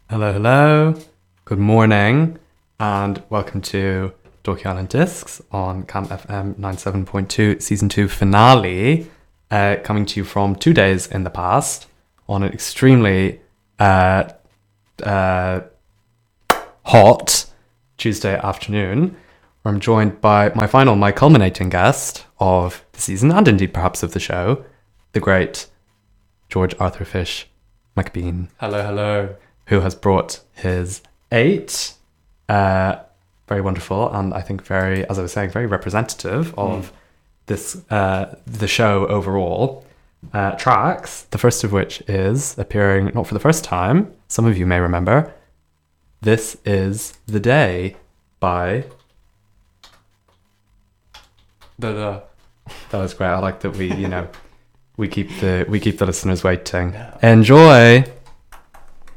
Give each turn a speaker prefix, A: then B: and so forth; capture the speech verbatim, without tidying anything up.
A: Hello, hello. Good morning, and welcome to Dorky Island Discs on Cam F M ninety-seven point two Season two finale, uh, coming to you from two days in the past on an extremely uh, uh, hot Tuesday afternoon, where I'm joined by my final, my culminating guest of the season, and indeed perhaps of the show, the great George Arthur Fish McBean.
B: Hello, hello.
A: Who has brought his eight, uh, very wonderful, and I think very, as I was saying, very representative of mm. this, uh, the show overall, uh, tracks, the first of which is appearing, not for the first time, some of you may remember, This Is the Day by...
B: Da-da.
A: That was great. I like that we, you know, we keep the we keep the listeners waiting. Yeah. Enjoy!